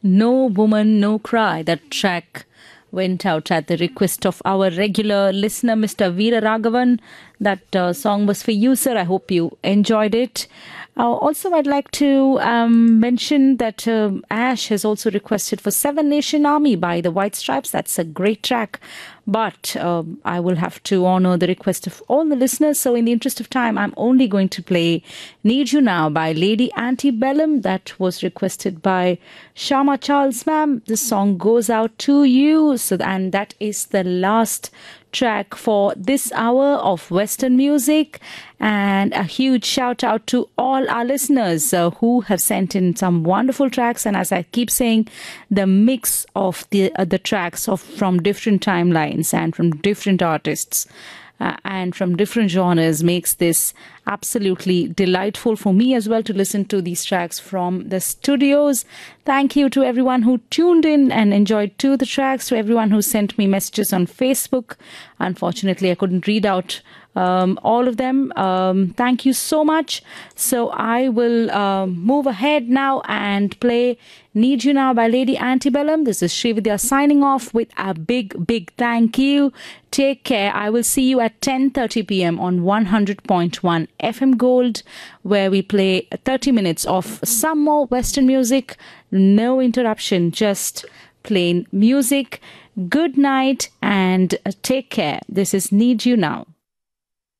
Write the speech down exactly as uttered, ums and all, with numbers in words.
No Woman, No Cry. That track went out at the request of our regular listener, Mister Veera Raghavan. That uh, song was for you, sir. I hope you enjoyed it. Uh, also, I'd like to um, mention that uh, Ash has also requested for Seven Nation Army by the White Stripes. That's a great track. But uh, I will have to honor the request of all the listeners. So in the interest of time, I'm only going to play Need You Now by Lady Antebellum. That was requested by Shama Charles, ma'am. This song goes out to you. So, and that is the last track for this hour of Western music. And a huge shout out to all our listeners uh, who have sent in some wonderful tracks. And as I keep saying, the mix of the uh, the tracks of from different timelines and from different artists uh, and from different genres makes this absolutely delightful for me as well to listen to these tracks from the studios. Thank you to everyone who tuned in and enjoyed to the tracks, to everyone who sent me messages on Facebook. Unfortunately, I couldn't read out um, all of them. Um, thank you so much. So I will uh, move ahead now and play Need You Now by Lady Antebellum. This is Srividya signing off with a big, big thank you. Take care. I will see you at ten thirty p.m. on one hundred point one F M Gold, where we play thirty minutes of some more Western music. No interruption, just plain music. Good night and take care. This is Need You Now.